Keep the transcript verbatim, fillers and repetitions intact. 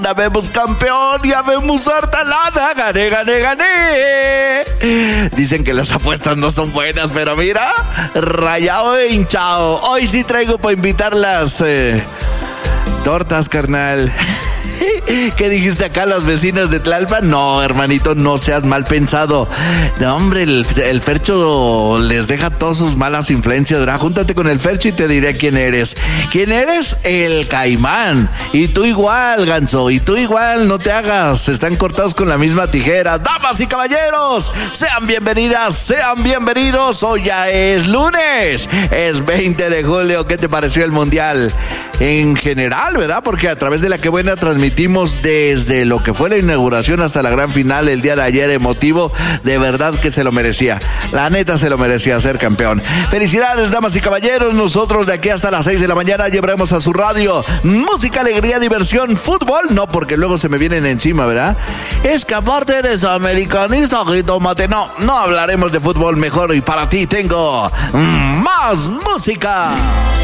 Habemos campeón y habemos harta lana. Gané, gané, gané. Dicen que las apuestas no son buenas, pero mira, rayado e hinchado. Hoy sí traigo para invitar las eh, tortas, carnal. ¿Qué dijiste acá, las vecinas de Tlalpan? No, hermanito, no seas mal pensado. No, hombre, el, el Fercho les deja todas sus malas influencias, ¿verdad? Júntate con el Fercho y te diré quién eres. ¿Quién eres? El Caimán. Y tú igual, Ganso, y tú igual, no te hagas. Están cortados con la misma tijera. Damas y caballeros, sean bienvenidas, sean bienvenidos. Hoy ya es lunes, es veinte de julio. ¿Qué te pareció el Mundial? En general, ¿verdad? Porque a través de La Que Buena transmitimos desde lo que fue la inauguración hasta la gran final el día de ayer, emotivo, de verdad que se lo merecía, la neta se lo merecía ser campeón. Felicidades, damas y caballeros, nosotros de aquí hasta las seis de la mañana llevaremos a su radio música, alegría, diversión, fútbol, no porque luego se me vienen encima, ¿verdad? Es que aparte eres americanista, jitomate, no, no hablaremos de fútbol mejor y para ti tengo más música.